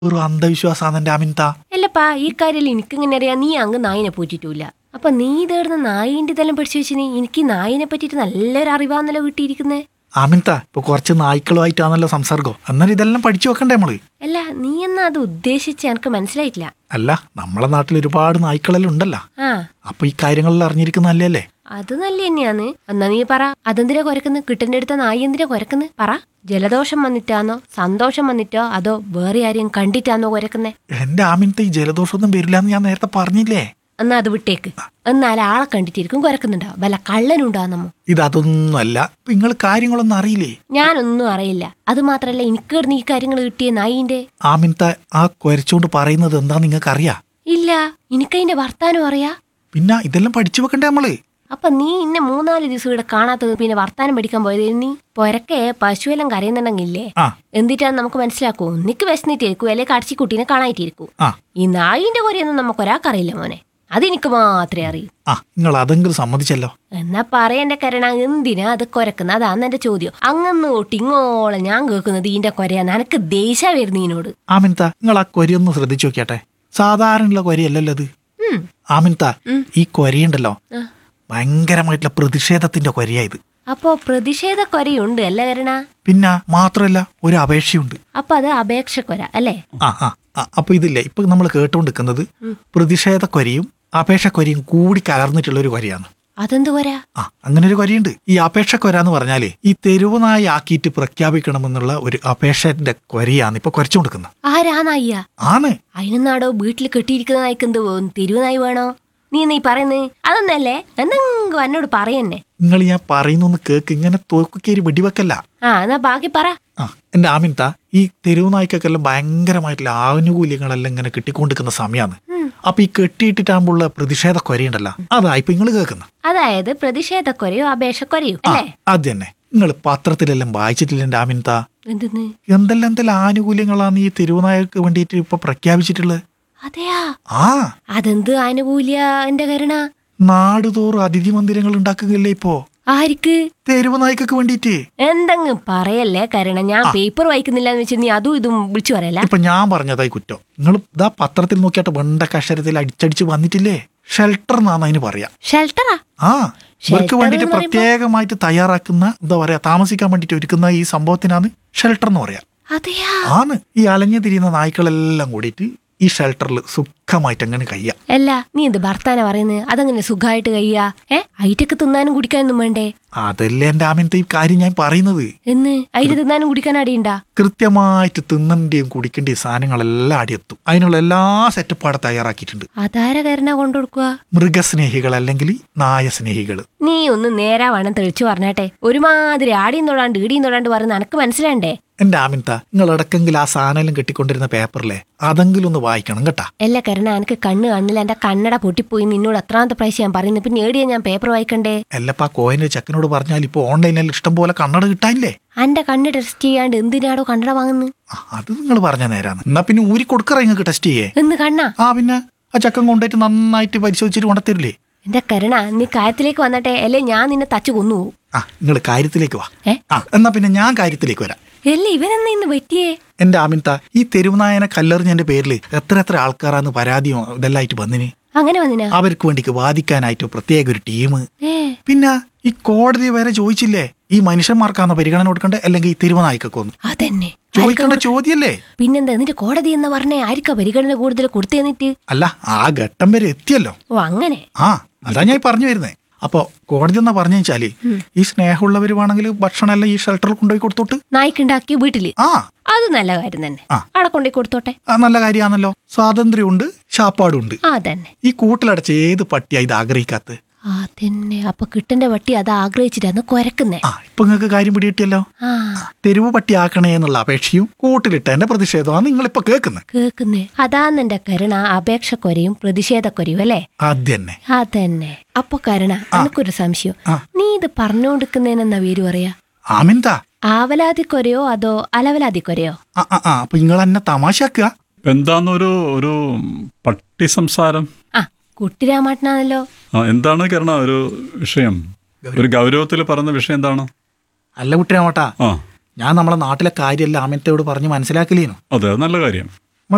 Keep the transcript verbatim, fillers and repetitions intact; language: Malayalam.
ഒരു അന്ധവിശ്വാസാണ് എന്റെ അമിൻത. അല്ലപ്പാ ഈ കാര്യം എനിക്കിങ്ങനെ അറിയാം. നീ അങ്ങ് നായിനെ പോറ്റിട്ടില്ല. അപ്പൊ നീ ഇതേടുന്ന നായിന്റെ ഇതെല്ലാം പഠിച്ചു വെച്ചിന്. എനിക്ക് നായിനെ പറ്റിയിട്ട് നല്ലൊരു അറിവാന്നല്ലോ കിട്ടിയിരിക്കുന്നേ. അമിൻത ഇപ്പൊ കുറച്ച് നായ്ക്കളുമായിട്ടാണല്ലോ സംസർഗം. എന്നാലും ഇതെല്ലാം പഠിച്ചു വെക്കണ്ടേ നമ്മള്? അല്ല നീ എന്നാ അത് ഉദ്ദേശിച്ച് എനിക്ക് മനസ്സിലായിട്ടില്ല. അല്ല, നമ്മളെ നാട്ടിൽ ഒരുപാട് നായ്ക്കളെല്ലാം ഉണ്ടല്ലോ. ആ അപ്പൊ ഈ കാര്യങ്ങളെല്ലാം അറിഞ്ഞിരിക്കുന്ന നല്ലല്ലേ? അത് നല്ല തന്നെയാന്ന്. എന്നാ നീ പറ, അതെന്തിനാ കുരക്കുന്നു? കിട്ടന്റെ അടുത്ത നായി എന്തിനാ കുരക്കുന്നു? പറ. ജലദോഷം വന്നിട്ടാന്നോ സന്തോഷം വന്നിട്ടോ അതോ വേറെ ആരെയും കണ്ടിട്ടാന്നോ കുരക്കുന്നേ? എന്റെ ആമിൻത ഈ ജലദോഷമൊന്നും വരില്ല എന്ന് ഞാൻ നേരത്തെ പറഞ്ഞില്ലേ. എന്നാ അത് വിട്ടേക്ക്. എന്നാൽ ആളെ കണ്ടിട്ടിരിക്കും കുരക്കുന്നുണ്ടാവും. വല്ല കള്ളനുണ്ടാന്നമ്മോ? ഇതൊന്നുമല്ല. നിങ്ങൾ കാര്യങ്ങളൊന്നും അറിയില്ലേ? ഞാനൊന്നും അറിയില്ല. അത് മാത്രല്ല എനിക്ക് കിടന്ന് ഈ കാര്യങ്ങൾ കിട്ടിയ നായിന്റെ. ആമിൻത ആ കുരച്ചോണ്ട് പറയുന്നത് എന്താ നിങ്ങൾക്ക് അറിയാ? ഇല്ല, എനിക്കതിന്റെ വർത്താനം അറിയാ. പിന്നെ ഇതെല്ലാം പഠിച്ചു വെക്കണ്ടേ നമ്മള്? അപ്പൊ നീ ഇന്നെ മൂന്നാല് ദിവസം ഇവിടെ കാണാത്തത് പിന്നെ വർത്താനം പഠിക്കാൻ പോയത്? നീ പൊരക്കെ പശുവെല്ലാം കരയുന്നുണ്ടെങ്കിലേ ആ എന്തിട്ടാന്ന് നമുക്ക് മനസ്സിലാക്കൂ. നിക്ക് വിശന്നിട്ടിരിക്കൂ അല്ലെ കടിച്ചിക്കുട്ടീനെ കാണായിട്ടിരിക്കൂ. ആ ഈ നായിന്റെ കൊരയൊന്നും നമുക്ക് ഒരാൾക്കറിയില്ല മോനെ. അതെനിക്ക് മാത്രമേ അറിയൂ. ആ നിങ്ങൾ അതെങ്കിലും സമ്മതിച്ചല്ലോ. എന്നാ പറയന്റെ കരണ എന്തിനാ അത് കൊരക്കുന്നത്? അതാന്ന് എന്റെ ചോദ്യം. അങ്ങന്ന് തൊട്ട് ഇങ്ങോളം ഞാൻ കേൾക്കുന്നത് ഈന്റെ കൊരയാന്ന്. എനക്ക് ദേഷ്യ വരുന്നു ഇതിനോട്. ആമിൻത നിങ്ങൾ ആ കൊരയൊന്ന് ശ്രദ്ധിച്ചു നോക്കിയാട്ടെ. സാധാരണയുള്ള കൊരയല്ലല്ലോ അത്. ആമിൻത ഈ കൊരയുണ്ടല്ലോ ഭയങ്കരമായിട്ടുള്ള പ്രതിഷേധത്തിന്റെ കൊരയാ ഇത്. അപ്പോ പ്രതിഷേധ കൊരയുണ്ട് അല്ല കരണ? പിന്നെ മാത്രല്ല ഒരു അപേക്ഷയുണ്ട്. അപ്പൊ അത് അപേക്ഷ കൊര അല്ലേ? ആ ആ ആ, അപ്പൊ ഇതില്ലേ ഇപ്പൊ നമ്മൾ കേട്ടോണ്ടിരിക്കുന്നത് പ്രതിഷേധ കൊരയും അപേക്ഷ കൊരയും കൂടി കലർന്നിട്ടുള്ള ഒരു കൊരയാണ്. അതെന്ത് കൊര? ആ അങ്ങനെ ഒരു കൊരയുണ്ട്. ഈ അപേക്ഷ കൊര എന്ന് പറഞ്ഞാല് ഈ തെരുവുനായി ആക്കിയിട്ട് പ്രഖ്യാപിക്കണമെന്നുള്ള ഒരു അപേക്ഷന്റെ കൊരയാണ് ഇപ്പൊ കുരച്ചുകൊടുക്കുന്നത്. ആരാ നായിയ? ആണ്. അതിനെന്നാടോ വീട്ടിൽ കെട്ടിയിരിക്കുന്ന നായിക്ക് എന്ത് തെരുവുനായി വേണോ? നീ നീ പറയുന്നത് അതൊന്നല്ലേ? എന്തെങ്കിലും എന്നോട് പറയന്നെ. നിങ്ങൾ ഞാൻ പറയുന്നൊന്ന് കേക്ക്. ഇങ്ങനെ തോക്കേരി വെടിവെക്കല്ല. ആ എന്നാ ബാക്കി പറ. ആ എന്റെ ആമിൻത ഈ തെരുവ് നായ്ക്കൊക്കെല്ലാം ഭയങ്കരമായിട്ടുള്ള ആനുകൂല്യങ്ങളെല്ലാം ഇങ്ങനെ കിട്ടിക്കൊണ്ടിരിക്കുന്ന സമയമാണ്. അപ്പൊ ഈ കെട്ടിയിട്ടിട്ടാകുമ്പോഴുള്ള പ്രതിഷേധ കൊരയുണ്ടല്ലോ അതാ ഇപ്പൊ നിങ്ങൾ കേൾക്കുന്ന. അതായത് പ്രതിഷേധ കൊരയോ അപേക്ഷ കൊരയോ അല്ലേ? അത് തന്നെ. നിങ്ങൾ പത്രത്തിലെല്ലാം വായിച്ചിട്ടില്ല എന്റെ ആമിൻത? എന്തെന്ന്? എന്തെല്ലാം എന്തെല്ലാം ആനുകൂല്യങ്ങളാണ് ഈ തെരുവ് നായക്ക് വേണ്ടിയിട്ട് ഇപ്പൊ പ്രഖ്യാപിച്ചിട്ടുള്ളത്. അതെയാ? ആ അതെന്ത് ആനുകൂല്യ എന്റെ കരുണ? നാടുതോറും അതിഥി മന്ദിരങ്ങൾ ഉണ്ടാക്കുകയല്ലേ ഇപ്പോ? ആർക്ക്? തെരുവ് നായ്ക്കൊക്കെ വേണ്ടിയിട്ട്. എന്തെങ്കിലും പറയല്ലേ കരുണ. ഞാൻ പേപ്പർ വായിക്കുന്നില്ല എന്ന് വെച്ചാൽ നീ അതും ഇതും വിളിച്ചു പറയല്ല. ഇപ്പൊ ഞാൻ പറഞ്ഞതായി കുറ്റം. നിങ്ങൾ ഇതാ പത്രത്തിൽ നോക്കിയാട്ട് വെണ്ടക്ക അക്ഷരത്തിൽ അടിച്ചടിച്ച് വന്നിട്ടില്ലേ? ഷെൽട്ടർ എന്നാണ് അതിന് പറയാ. ഷെൽട്ടറാ? ആ ഇവർക്ക് വേണ്ടിട്ട് പ്രത്യേകമായിട്ട് തയ്യാറാക്കുന്ന എന്താ പറയാ താമസിക്കാൻ വേണ്ടിട്ട് ഒരുക്കുന്ന ഈ സംഭവത്തിനാണ് ഷെൽട്ടർ എന്ന് പറയാ. അതെയാ? ആണ്. ഈ അലഞ്ഞു തിരിയുന്ന നായ്ക്കളെല്ലാം കൂടിയിട്ട് ഈ ഷെൽട്ടറിൽ സുഖമായിട്ട് അങ്ങനെ കഴിയാ. അല്ല നീ എന്ത് ഭർത്താന പറയുന്നത്? അതങ്ങനെ സുഖമായിട്ട് കഴിയാ? ഏ ഐറ്റക്ക് തിന്നാനും കുടിക്കാനൊന്നും വേണ്ടേ? അതല്ലേ എന്റെ ആമിനത്തെ ഈ കാര്യം ഞാൻ പറയുന്നത്. എന്ന് അതിന് തിന്നാനും കുടിക്കാൻ അടിയുണ്ടാ? കൃത്യമായിട്ട് തിന്നന്റെയും കുടിക്കേണ്ടിയും സാധനങ്ങളെല്ലാം അടിയെത്തും. അതിനുള്ള എല്ലാ സെറ്റപ്പ് അവിടെ തയ്യാറാക്കിയിട്ടുണ്ട്. അതാര കരുണ കൊണ്ടുകൊടുക്കുക? മൃഗസ്നേഹികൾ അല്ലെങ്കിൽ നായ സ്നേഹികള്. നീ ഒന്ന് നേരാ വേണം തെളിച്ചു പറഞ്ഞാട്ടെ. ഒരുമാതിരി ആടിയും തൊടാണ്ട് ഈടിയും തൊടാണ്ട് പറയുന്ന എനക്ക് മനസ്സിലാണ്ടേ? എന്റെ ആമിൻത നിങ്ങൾ ഇടക്കെങ്കിൽ ആ സാധനം കെട്ടിക്കൊണ്ടിരുന്ന പേപ്പറിലെ അതെങ്കിലും ഒന്ന് വായിക്കണം കേട്ടാ. അല്ല കരുണ എനിക്ക് കണ്ണ് കാണില്ല. എന്റെ കണ്ണട പൊട്ടിപ്പോയി. നിന്നോട് എത്രാമത്തെ പ്രാവശ്യം ഞാൻ പറയുന്നത്? പിന്നെ ഏടിയാ ഞാൻ പേപ്പർ വായിക്കണ്ടേ? അല്ലപ്പാ കോയിന്റെ ചെക്കനോട് പറഞ്ഞാൽ ഇപ്പൊ ഓൺലൈനിൽ ഇഷ്ടം പോലെ കണ്ണട കിട്ടാനില്ലേ? എന്റെ കണ്ണ് ടെസ്റ്റ് ചെയ്യാണ്ട് എന്തിനാടോ കണ്ണട വാങ്ങുന്നു? അത് നിങ്ങൾ പറഞ്ഞ നേരാണ്. എന്നാ പിന്നെ ഊരി കൊടുക്കറ നിങ്ങൾക്ക് ടെസ്റ്റ് ചെയ്യേ. എന്ന് കണ്ണാ? ആ പിന്നെ ആ ചക്കൻ കൊണ്ടുപോയിട്ട് നന്നായിട്ട് പരിശോധിച്ചിട്ട് കൊണ്ടത്തരില്ലേ? എന്റെ കരുണ നീ കാര്യത്തിലേക്ക് വന്നട്ടെ, അല്ലേ ഞാൻ നിന്നെ തച്ചു കൊന്നുപോകും. ആ നിങ്ങൾ കാര്യത്തിലേക്ക് വാ. ഏ ആ എന്നാ പിന്നെ ഞാൻ കാര്യത്തിലേക്ക് വരാം. അല്ലേ ഇവനെന്നാ ഇന്ന് പറ്റിയേ? എന്റെ ആമിൻത ഈ തെരുവുനായനെ കല്ലെറിഞ്ഞതിന്റെ പേരിൽ എത്ര എത്ര ആൾക്കാരാന്ന് പരാതിയോ ഇതെല്ലായിട്ട് വന്നിന്. അങ്ങനെ വന്നിനാ? അവർക്ക് വേണ്ടിക്ക് വാദിക്കാനായിട്ട് പ്രത്യേക ഒരു ടീം. ഏ പിന്നെ ഈ കോടതി വരെ ചോദിച്ചില്ലേ ഈ മനുഷ്യന്മാർക്കാണോ പരിഗണന കൊടുക്കണ്ടേ അല്ലെങ്കിൽ ഈ തെരുവുനായ്ക്കൊക്കെ ഒന്ന് അതന്നെ ചോദിക്കേണ്ട ചോദ്യല്ലേ? പിന്നെന്താ എന്നിട്ട് കോടതി എന്ന് പറഞ്ഞേ ആർക്കാ പരിഗണന കൂടുതൽ കൊടുത്തു തന്നിട്ട്? അല്ല ആ ഘട്ടം വരെ എത്തിയല്ലോ. ഓ അങ്ങനെ. ആ അതാ ഞാൻ പറഞ്ഞു വരുന്നേ. അപ്പൊ കോടതി എന്നാ പറഞ്ഞു വെച്ചാല് ഈ സ്നേഹമുള്ളവർ വേണമെങ്കിൽ ഭക്ഷണം എല്ലാം ഈ ഷെൽട്ടറിൽ കൊണ്ടുപോയി കൊടുത്തോട്ട് നായ്ക്കുണ്ടാക്കി വീട്ടില്. ആ അത് നല്ല കാര്യം തന്നെ. ആ. അവിടെ കൊണ്ടുപോയി കൊടുത്തോട്ടെ. ആ നല്ല കാര്യമാണല്ലോ. സ്വാതന്ത്ര്യമുണ്ട്, ശാപ്പാടുണ്ട്. അതന്നെ. ഈ കൂട്ടിലടച്ച ഏത് പട്ടിയാ ഇത് ആഗ്രഹിക്കാത്ത? അതന്നെ. അപ്പൊ കിട്ടന്റെ പട്ടി അത് ആഗ്രഹിച്ചിട്ടാണ് കൊരക്കുന്നേ. ആ ഇപ്പൊ നിങ്ങൾക്ക് കാര്യം പിടികിട്ടിയല്ലോ. ആ തെരുവ് പട്ടിയാക്കണേ എന്നുള്ള അപേക്ഷയും കൂട്ടിലിട്ടതിന്റെ പ്രതിഷേധമാണ് നിങ്ങളിപ്പോ കേൾക്കുന്നത്. കേക്കുന്നേ അതാന്നെന്റെ കരുണ. അപേക്ഷ കൊരയും പ്രതിഷേധ കൊരയും അല്ലേ? അതന്നെ അതന്നെ. അപ്പൊ കരുണ എനിക്കൊരു സംശയം. ആ. നീ ഇത് പറഞ്ഞുകൊടുക്കുന്നതിനെന്നാ പേര് പറയാ? ആമിൻതാ ആവലാതി കൊരയോ അതോ അലവലാതി കൊരയോ? ആ ആ ആ അപ്പൊ നിങ്ങൾ എന്നെ തമാശാക്കുക. എന്താന്നൊരു ഒരു പട്ടി സംസാരം. ആ കുട്ടിരാമാട്ടനാണല്ലോ. ആ എന്താണ് കരുണ ഒരു വിഷയം? ഒരു ഗൗരവത്തിൽ പറഞ്ഞ വിഷയം എന്താണ്? അല്ല കുട്ടിരാമട്ടാ, ആ ഞാൻ നമ്മളെ നാട്ടിലെ കാര്യമല്ല ആമിനത്തോട് പറഞ്ഞ് മനസ്സിലാക്കില്ലേനു. അതെ നല്ല കാര്യം.